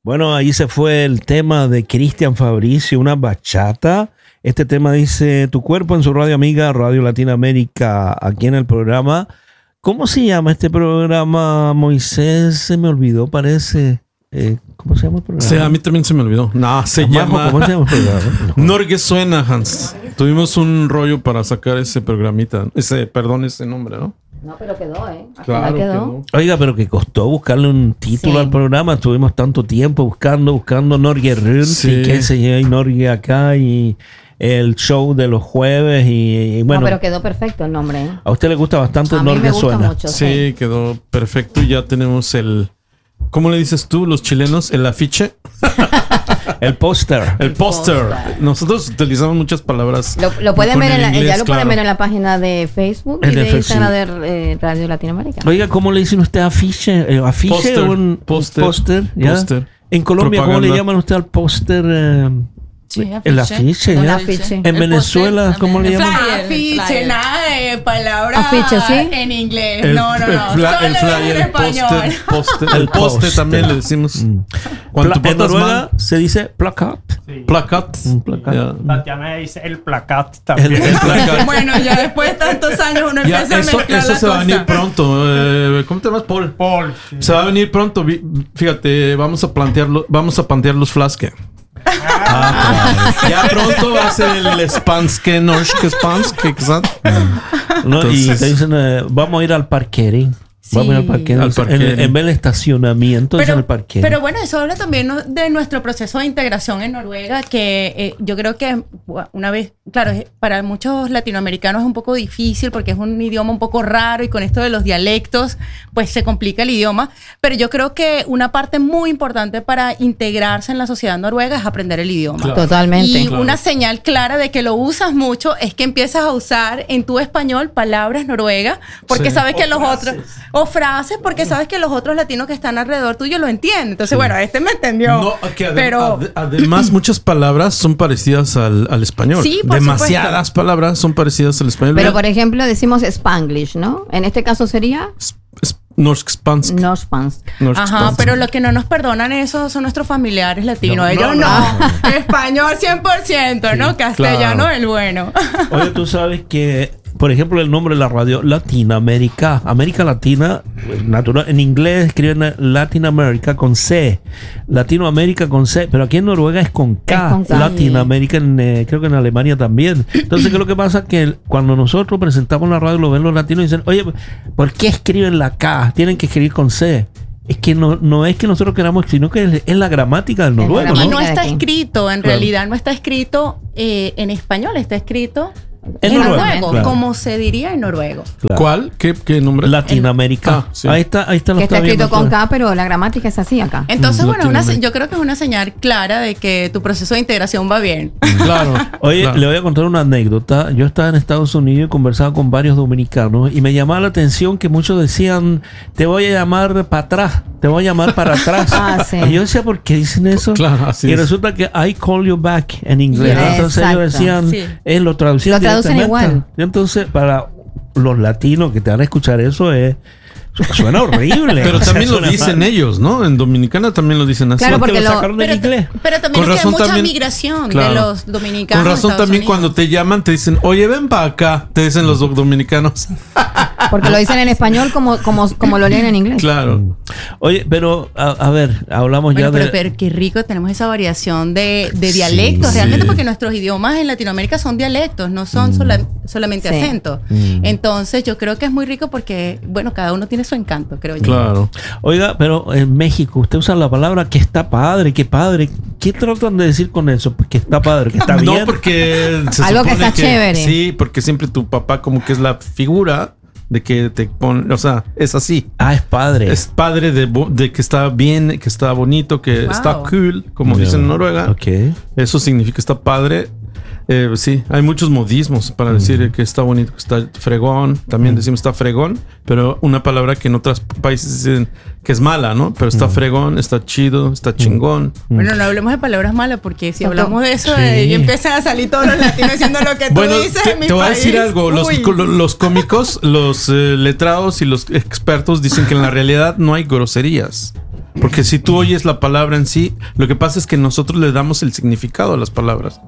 Bueno, ahí se fue el tema de Cristian Fabricio, una bachata. Este tema dice Tu cuerpo en su radio amiga, Radio Latinoamérica, aquí en el programa. ¿Cómo se llama este programa, Moisés? Se me olvidó, parece. ¿Cómo se llama el programa? Sí, a mí también se me olvidó. No, se llama... ¿Cómo se llama el programa? Norge Suena, Hans. Tuvimos un rollo para sacar ese programita. Ese nombre, ¿no? No, pero quedó, ¿eh? Claro, quedó. Oiga, pero que costó buscarle un título al programa. Estuvimos tanto tiempo buscando Norge Runt, y qué sé yo, y Norge acá, y el show de los jueves, y bueno. No, pero quedó perfecto el nombre, ¿eh? A usted le gusta bastante a Norge mí me gusta Suena. Mucho, sí, quedó perfecto. Y ya tenemos el... ¿Cómo le dices tú, los chilenos? ¿El afiche? El póster. El póster. Nosotros utilizamos muchas palabras. Lo pueden ver inglés, ya lo claro. pueden ver en la página de Facebook y de Instagram de Radio Latinoamérica. Oiga, ¿cómo le dicen usted afiche? ¿Afiche Póster, o un póster? ¿Ya? Póster. En Colombia, Propaganda. ¿cómo le llaman usted al póster? Sí, el afiche, Un ¿ya? afiche. En Venezuela, ¿cómo le llaman? Afiche, nada de palabras Afiche, ¿sí? en inglés. El no. flyer, Solo el en español. póster. El El poste póster. también le decimos. Cuando tú En botas Noruega mal, se dice placat. placat. Placat. Ya. Tatiana dice el placat también. El placat. Bueno, ya después de tantos años uno Ya, empieza a mezclar eso las se va a venir cosas. pronto. ¿Cómo te llamas, Paul? Paul. Sí. Se va a venir pronto. Fíjate, vamos a plantear los flaske. Ya pronto va a ser el Spanske, Norske Spanske, exacto. ¿No? Y Entonces- te dicen, vamos a ir al parquering. Vamos a ir al parquering. Al parquering. En vez del estacionamiento, dicen el parquering. Pero bueno, eso habla también, ¿no?, de nuestro proceso de integración en Noruega, que yo creo que una vez, claro, para muchos latinoamericanos es un poco difícil porque es un idioma un poco raro y con esto de los dialectos, pues se complica el idioma. Pero yo creo que una parte muy importante para integrarse en la sociedad noruega es aprender el idioma. Claro. Totalmente. Y una señal clara de que lo usas mucho es que empiezas a usar en tu español palabras noruegas, porque Sí. sabes que los otros, o frases, porque sabes que los otros latinos que están alrededor tuyo lo entienden. Entonces, bueno, este me entendió. No, que pero además muchas palabras son parecidas al español. Sí, por demasiadas palabras son parecidas al español. Pero por ejemplo decimos Spanglish, ¿no? En este caso sería Norsk Spansk. Norspansk. Norsk ajá, Spansk. pero lo que no nos perdonan eso son nuestros familiares latinos. No, Ellos no, no. Español 100%, ¿no? Castellano claro. el bueno. Oye, tú sabes que, por ejemplo, el nombre de la radio Latinoamérica, América Latina, natural, en inglés escriben Latin America con C, Latinoamérica con C, pero aquí en Noruega es con K, Es con K. Latinoamérica, creo que en Alemania también. Entonces, ¿qué es lo que pasa? Que cuando nosotros presentamos la radio, lo ven los latinos y dicen, oye, ¿por qué escriben la K? Tienen que escribir con C. Es que no es que nosotros queramos, sino que es la gramática del noruego, gramática. Y ¿no? no está Aquí. escrito, en Claro. realidad no está escrito en español, está escrito En en noruego, noruego, claro. como se diría en noruego. Claro. ¿Cuál? ¿Qué nombre? Latinoamérica. Ah, sí. Ahí está lo Que está está escrito viendo. con K, pero la gramática es así acá. Entonces, bueno, Latinoamérica. yo creo que es una señal clara de que tu proceso de integración va bien. Claro. Oye, claro. le voy a contar una anécdota. Yo estaba en Estados Unidos y conversaba con varios dominicanos y me llamaba la atención que muchos decían, te voy a llamar para atrás, te voy a llamar para atrás. Ah, sí. Y yo decía, ¿por qué dicen eso? Claro, así y es. resulta que I call you back en inglés. Yes, Entonces ellos exacto. decían, Sí. lo traducían Lo traducen directamente. igual. Y entonces, para los latinos que te van a escuchar eso, suena horrible. Pero O sea, también lo suena dicen mal. ellos, ¿no? En Dominicana también lo dicen así. Claro, Porque porque lo lo- sacaron del Pero, inglés. pero también Con es que hay razón mucha también- migración claro. de los dominicanos. Con razón a Estados también Unidos. cuando te llaman te dicen, oye, ven para acá, te dicen los dominicanos. Porque lo dicen en español como lo leen en inglés. Claro. Oye, pero a ver, hablamos Bueno, ya de... pero qué rico tenemos esa variación de dialectos, sí. realmente, porque nuestros idiomas en Latinoamérica son dialectos, no son solamente Sí. acentos. Entonces yo creo que es muy rico porque, bueno, cada uno tiene su encanto, creo yo. Claro. Oiga, pero en México usted usa la palabra que está padre, que padre. ¿Qué tratan de decir con eso? Que está padre, que está bien. No, porque se Algo que supone está chévere. Sí, porque siempre tu papá como que es la figura de que te pone, o sea, es así. Ah, es padre. Es padre de que está bien, que está bonito, que Wow. está cool, como Ya. dicen en Noruega. Ok. Eso significa está padre. Sí, hay muchos modismos para decir que está bonito, que está fregón. También decimos está fregón, pero una palabra que en otros países dicen que es mala, ¿no? Pero está fregón, está chido, está chingón. Bueno, no hablemos de palabras malas porque si Exacto. hablamos de eso, Sí. y empiezan a salir todos los latinos diciendo lo que tú Bueno, dices te en mi voy a país. decir algo. Uy. Los cómicos, los letrados y los expertos dicen que en la realidad no hay groserías. Porque si tú oyes la palabra en sí, lo que pasa es que nosotros le damos el significado a las palabras.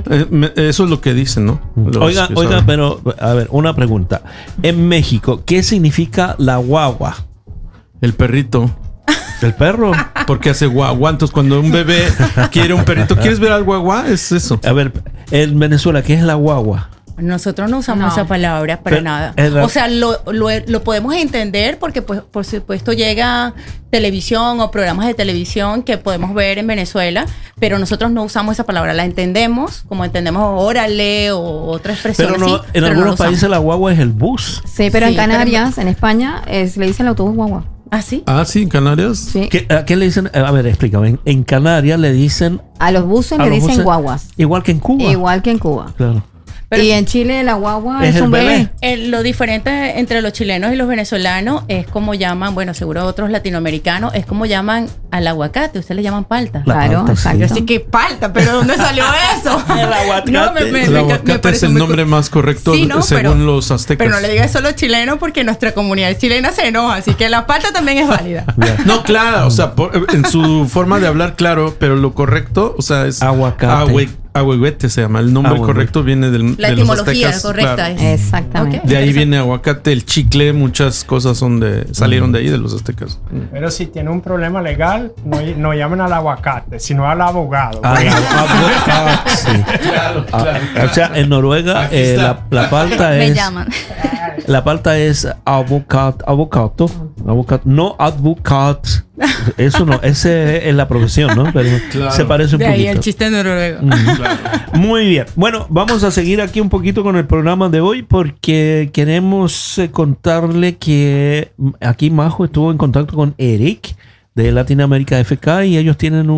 Eso es lo que dicen, ¿no? Oiga, pero a ver, una pregunta. En México, ¿qué significa la guagua? El perrito. ¿El perro? Porque hace guagua. Entonces, cuando un bebé quiere un perrito, ¿quieres ver al guagua? Es eso. A ver, en Venezuela, ¿qué es la guagua? Nosotros no usamos esa palabra para nada. O sea, lo podemos entender porque, pues, por supuesto, llega televisión o programas de televisión que podemos ver en Venezuela, pero nosotros no usamos esa palabra. La entendemos como entendemos órale o otra expresión pero así. En algunos países la guagua es el bus. Sí, pero en Canarias, en España, le dicen el autobús guagua. ¿Ah, sí? Ah, sí, en Canarias. Sí. ¿A qué le dicen? A ver, explícame. En Canarias le dicen... A los buses le dicen guaguas. Igual que en Cuba. Igual que en Cuba. Claro. Pero y en Chile la guagua es el un bebé. Lo diferente entre los chilenos y los venezolanos es como llaman, bueno, seguro otros latinoamericanos, es como llaman al aguacate. Ustedes le llaman palta. Claro, exacto. Yo sé que palta, pero ¿dónde salió eso? El aguacate. No, El aguacate es el nombre más correcto según los aztecas. Pero no le digas solo chileno porque nuestra comunidad chilena se enoja, así que la palta también es válida. No, claro, o sea, en su forma de hablar, claro, pero lo correcto, o sea, es aguacate. Ahuehuete se llama. El nombre correcto viene de los etimología aztecas. correcta Claro. es. Exactamente. Okay. De ahí viene aguacate, el chicle, muchas cosas salieron de ahí, de los aztecas. Pero si tiene un problema legal, no llamen al aguacate, sino al abogado. Aguacate, sí. Claro, O sea, en Noruega la palta Me es... llaman. La palta es avocado, no advocat. Eso no, ese es la profesión, ¿no? Pero claro. se parece un De poquito. ahí el chiste noruego. Claro. Muy bien. Bueno, vamos a seguir aquí un poquito con el programa de hoy porque queremos contarle que aquí Majo estuvo en contacto con Eric de Latinoamérica FK y ellos tienen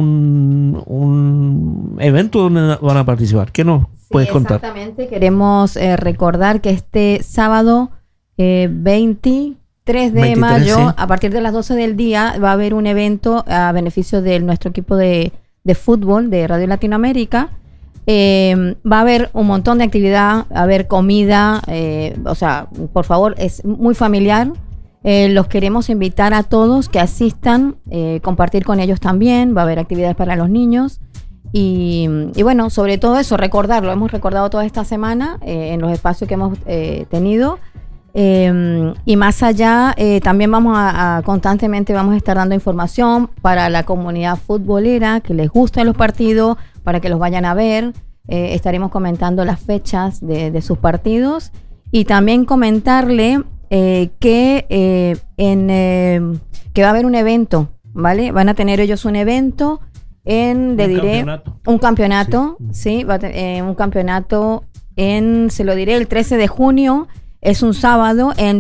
un evento donde van a participar. ¿Qué nos puedes contar? Exactamente. Queremos recordar que este sábado 23 de mayo, sí. a partir de las 12 del día, va a haber un evento a beneficio de nuestro equipo de fútbol de Radio Latinoamérica. Va a haber un montón de actividad, va a haber comida, o sea, por favor, es muy familiar. Los queremos invitar a todos que asistan, compartir con ellos también. Va a haber actividades para los niños. Y bueno, sobre todo eso, recordarlo. Hemos recordado toda esta semana en los espacios que hemos tenido. Y más allá, también constantemente vamos a estar dando información para la comunidad futbolera que les gusten los partidos, para que los vayan a ver. Estaremos comentando las fechas de sus partidos y también comentarle que va a haber un evento, ¿vale? Van a tener ellos un evento un campeonato, sí, un campeonato se lo diré, el 13 de junio. Es un sábado en